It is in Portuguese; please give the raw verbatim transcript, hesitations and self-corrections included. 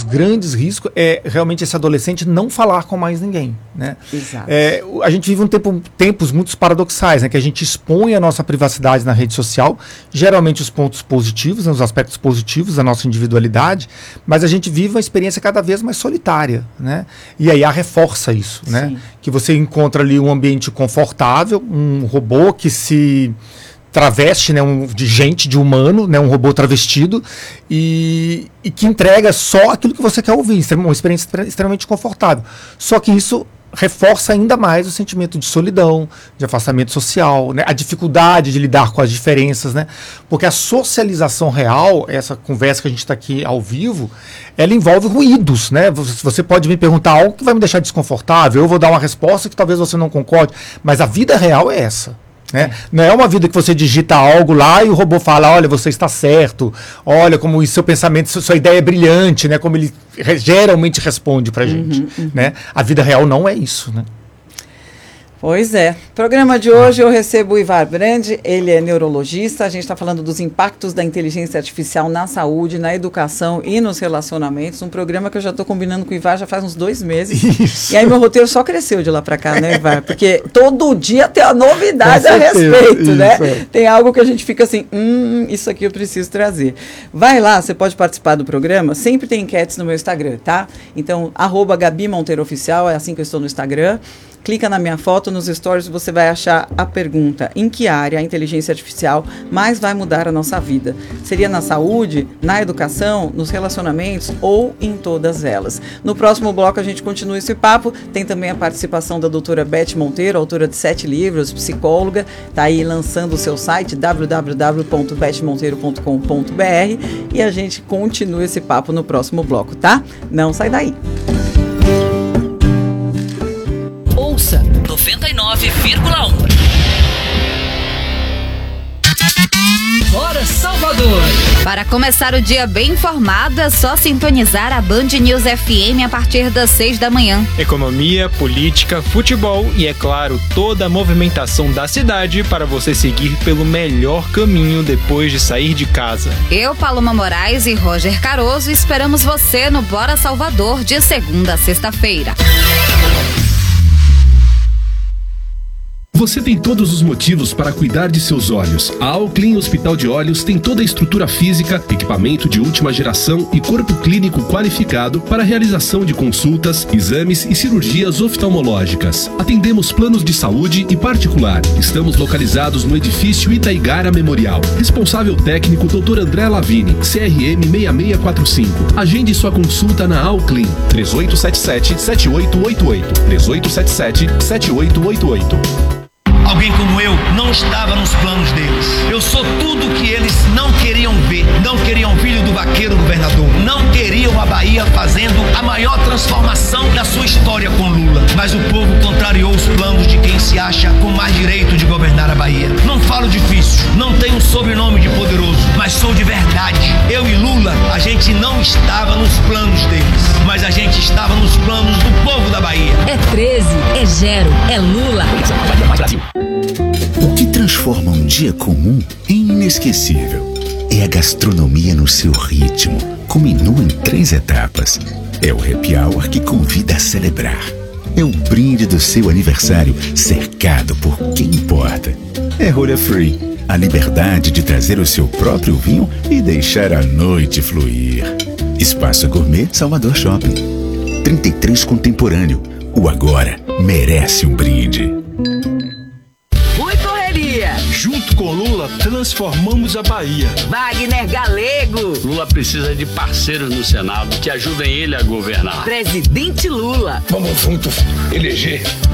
grandes riscos é realmente esse adolescente não falar com mais ninguém, né? Exato. É, a gente vive um tempo, tempos muito paradoxais, né? Que a gente expõe a nossa privacidade na rede social, geralmente os pontos positivos, né? Os aspectos positivos da nossa individualidade, mas a gente vive uma experiência cada vez mais solitária, né? E a I A reforça isso, né? Sim. Que você encontra ali um ambiente confortável, um robô que se traveste, né, um, de gente, de humano, né, um robô travestido, e, e que entrega só aquilo que você quer ouvir, uma experiência extremamente confortável. Só que isso reforça ainda mais o sentimento de solidão, de afastamento social, né, a dificuldade de lidar com as diferenças, né, porque a socialização real, essa conversa que a gente está aqui ao vivo, ela envolve ruídos, né? Você pode me perguntar algo que vai me deixar desconfortável, eu vou dar uma resposta que talvez você não concorde, mas a vida real é essa. Né? Não é uma vida que você digita algo lá e o robô fala, olha, você está certo, olha como o seu pensamento, sua ideia é brilhante, né? Como ele re- geralmente responde pra gente. Uhum, uhum. Né? A vida real não é isso, né? Pois é. Programa de hoje eu recebo o Ivar Brandi, ele é neurologista, a gente está falando dos impactos da inteligência artificial na saúde, na educação e nos relacionamentos, um programa que eu já estou combinando com o Ivar já faz uns dois meses. Isso. E aí meu roteiro só cresceu de lá para cá, né, Ivar? Porque todo dia tem a novidade a respeito, isso, né? É. Tem algo que a gente fica assim, hum, isso aqui eu preciso trazer. Vai lá, você pode participar do programa, sempre tem enquetes no meu Instagram, tá? Então, arroba Gabi Monteiro Oficial, é assim que eu estou no Instagram. Clica na minha foto, nos stories, você vai achar a pergunta: em que área a inteligência artificial mais vai mudar a nossa vida? Seria na saúde, na educação, nos relacionamentos ou em todas elas? No próximo bloco a gente continua esse papo. Tem também a participação da doutora Beth Monteiro, autora de sete livros, psicóloga. Está aí lançando o seu site, w w w ponto beth monteiro ponto com ponto b r. E a gente continua esse papo no próximo bloco, tá? Não sai daí. noventa e nove vírgula um. Bora, Salvador! Para começar o dia bem informado, é só sintonizar a Band News F M a partir das seis da manhã. Economia, política, futebol e, é claro, toda a movimentação da cidade para você seguir pelo melhor caminho depois de sair de casa. Eu, Paloma Moraes e Roger Caroso esperamos você no Bora Salvador de segunda a sexta-feira. Você tem todos os motivos para cuidar de seus olhos. A Alclin Hospital de Olhos tem toda a estrutura física, equipamento de última geração e corpo clínico qualificado para a realização de consultas, exames e cirurgias oftalmológicas. Atendemos planos de saúde e particular. Estamos localizados no edifício Itaigara Memorial. Responsável técnico doutor André Lavini, C R M seis seis quatro cinco. Agende sua consulta na Alclin. três oito sete sete, sete oito oito oito. três oito sete sete, sete oito oito oito. Alguém como eu não estava nos planos deles. Eu sou tudo o que eles não queriam ver. Não queriam filho do vaqueiro governador. Não queriam a Bahia fazendo a maior transformação da sua história com Lula. Mas o povo contrariou os planos de quem se acha com mais direito de governar a Bahia. Não falo difícil, não tenho um sobrenome de poderoso, mas sou de verdade. Eu e Lula, a gente não estava nos planos deles, mas a gente estava nos planos do povo da Bahia. É treze, é Gero, é Lula. O que transforma um dia comum em inesquecível é a gastronomia no seu ritmo, com menu em três etapas. É o happy hour que convida a celebrar. É o brinde do seu aniversário cercado por quem importa. É rolha free, a liberdade de trazer o seu próprio vinho e deixar a noite fluir. Espaço Gourmet Salvador Shopping. trinta e três Contemporâneo. O agora merece um brinde. Junto com Lula, transformamos a Bahia. Wagner Galego. Lula precisa de parceiros no Senado que ajudem ele a governar. Presidente Lula. Vamos juntos eleger